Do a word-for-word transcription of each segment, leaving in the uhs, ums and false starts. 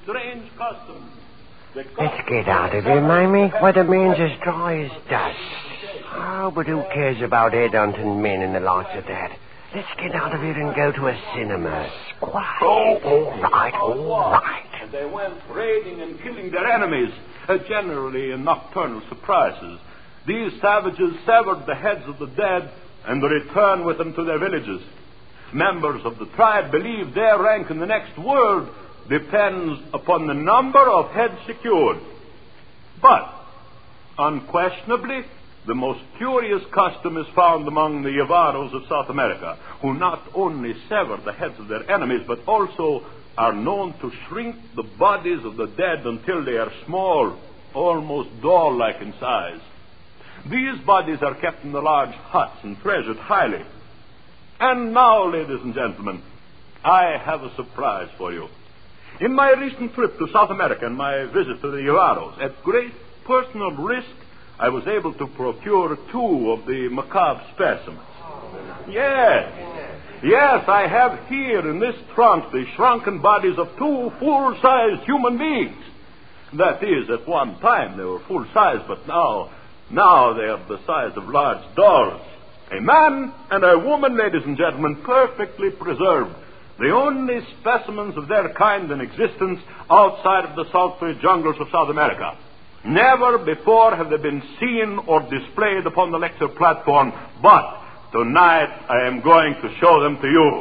strange customs. Let's get out of here, Mamie. Why, the man's as dry as dust. Oh, but who cares about headhunting men and the likes of that? Let's get out of here and go to a cinema. Quiet. Oh, all right, all right. And they went raiding and killing their enemies, uh, generally in nocturnal surprises. These savages severed the heads of the dead and returned with them to their villages. Members of the tribe believe their rank in the next world depends upon the number of heads secured. But, unquestionably, the most curious custom is found among the Yavaros of South America, who not only sever the heads of their enemies, but also are known to shrink the bodies of the dead until they are small, almost doll-like in size. These bodies are kept in the large huts and treasured highly. And now, ladies and gentlemen, I have a surprise for you. In my recent trip to South America and my visit to the Yavaros, at great personal risk, I was able to procure two of the macabre specimens. Yes, yes, I have here in this trunk the shrunken bodies of two full-sized human beings. That is, at one time they were full-size, but now, now they are the size of large dolls. A man and a woman, ladies and gentlemen, perfectly preserved. The only specimens of their kind in existence outside of the sultry jungles of South America. Never before have they been seen or displayed upon the lecture platform, but tonight I am going to show them to you.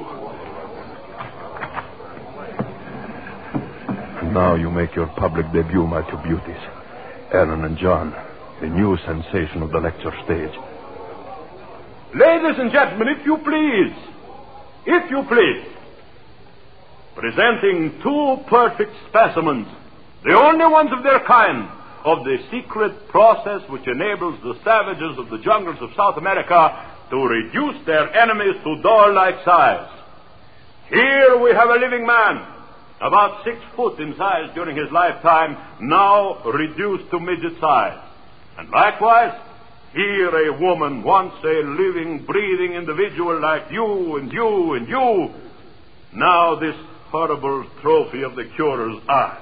Now you make your public debut, my two beauties. Ellen and John, the new sensation of the lecture stage. Ladies and gentlemen, if you please, if you please, presenting two perfect specimens, the only ones of their kind, of the secret process which enables the savages of the jungles of South America to reduce their enemies to doll-like size. Here we have a living man, about six foot in size during his lifetime, now reduced to midget size. And likewise, here a woman, once a living, breathing individual like you and you and you, now this horrible trophy of the curer's eye.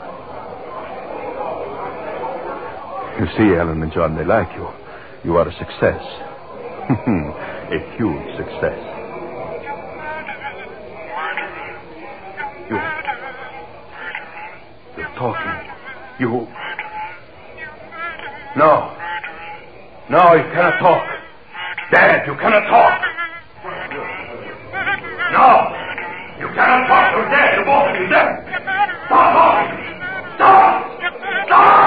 You see, Ellen and John, they like you. You are a success. A huge success. You... You're talking. You... No. No, you cannot talk. Dad, you cannot talk. No. You cannot talk. You're dead. You're both of you dead. Stop.